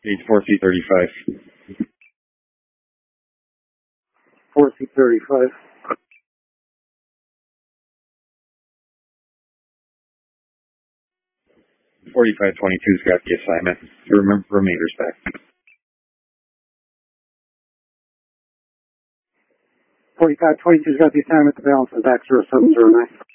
Needs 4C35. 4C35. 4522's got the assignment. Remainder spec. 4522's got the assignment. The balance is back 0709.